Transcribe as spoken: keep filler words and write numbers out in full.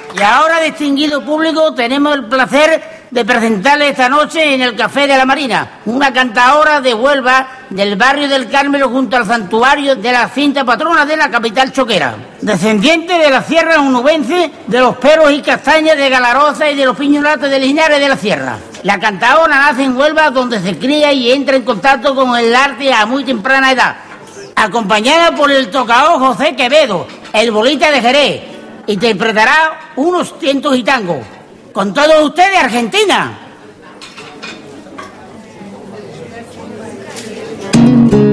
Y ahora, distinguido público, tenemos el placer de presentarle esta noche en el Café de la Marina una cantaora de Huelva del barrio del Carmelo junto al santuario de la cinta patrona de la capital choquera. Descendiente de la sierra onubense, de los peros y castañas de Galaroza y de los piñolates de Linares de la Sierra. La cantaora nace en Huelva, donde se cría y entra en contacto con el arte a muy temprana edad. Acompañada por el tocador José Quevedo, el bolita de Jerez, interpretará unos tientos y tangos. Con todos ustedes, Argentina.